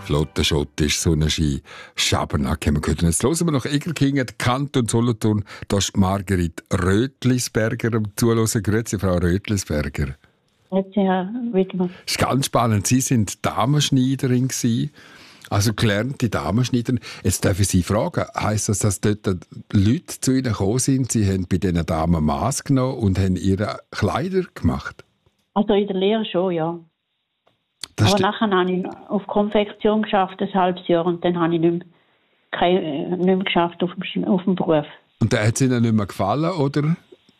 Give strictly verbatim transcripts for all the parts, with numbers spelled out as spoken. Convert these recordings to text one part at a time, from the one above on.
Flotter Schott ist Sonnenschein, Schabernack haben wir gehört. Und jetzt hören wir noch Egerkingen, Kanton Solothurn. Da ist Margrit Rötlisberger am Zuhören. Grüezi, Frau Rötlisberger. Grüezi, Herr Wittmann. Das ist ganz spannend. Sie waren Damenschneiderin gewesen. Also gelernte Damenschneiderin. Jetzt darf ich Sie fragen, heisst das, dass dort Leute zu Ihnen gekommen sind, Sie haben bei diesen Damen Maß genommen und haben ihre Kleider gemacht? Also in der Lehre schon, ja. Das Aber nachher habe ich auf Konfektion geschafft, ein halbes Jahr, und dann habe ich nicht mehr, kein, äh, nicht mehr geschafft auf dem, auf dem Beruf. Und der hat es Ihnen nicht mehr gefallen, oder?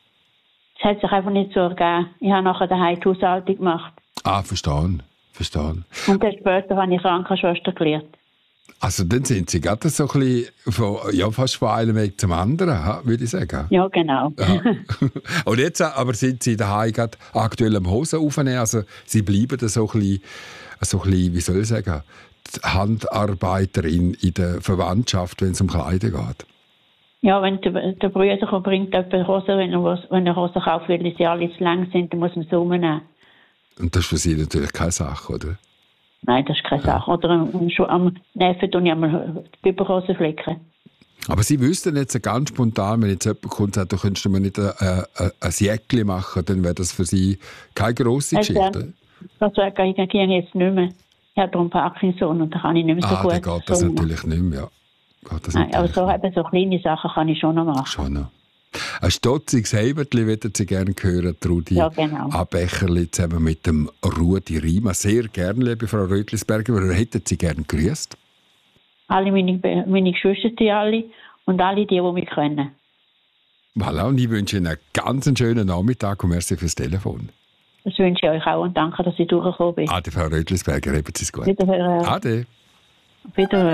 Es hat sich einfach nicht so ergeben. Ich habe nachher daheim die Haushaltung gemacht. Ah, verstanden. verstanden. Und dann später habe ich Krankenschwester gelernt. Also dann sind Sie gerade so ein bisschen von, ja, fast von einem Weg zum anderen, würde ich sagen. Ja, genau. Ja. Und jetzt aber sind Sie daheim gerade aktuell am Hosen aufnehmen, also Sie bleiben da so ein bisschen, so ein bisschen, wie soll ich sagen, die Handarbeiterin in der Verwandtschaft, wenn es um Kleider geht. Ja, wenn der, der Bruder bringt jemand Hosen, wenn er, wenn er Hosen kauft, weil sie alle zu lang sind, dann muss man sie umnehmen. Und das ist für Sie natürlich keine Sache, oder? Nein, das ist keine ja. Sache. Oder am, schon am Neffen tue ich einmal die Überhosen flicken. Aber Sie wüssten jetzt ganz spontan, wenn jetzt jemand kommt und sagt, du könntest mir nicht ein, ein, ein Jäckchen machen, dann wäre das für Sie keine grosse also, Geschichte. Das sage ich jetzt nicht mehr. Ich habe darum Parkinson und da kann ich nicht mehr so ah, gut. Ah, dann geht das so natürlich nicht mehr. Ja. Geht das Nein, aber so, nicht. eben, so kleine Sachen kann ich schon noch machen. Schon noch. Ein stotziges Heibertli würden Sie gerne hören, Trudi ja, genau. Abecherli zusammen mit dem Rudi Riemann. Sehr gerne, liebe Frau Rötlisberger. Wer hätten Sie gerne gegrüßt? Alle meine, meine Geschwister, die alle, und alle die, die mich kennen. Voilà, und ich wünsche Ihnen einen ganz schönen Nachmittag und merci fürs Telefon. Das wünsche ich euch auch und danke, dass ich durchgekommen bin. Ade, Frau Rötlisberger, haben Sie es gut. Wiederhören. Ade. Wiederhören.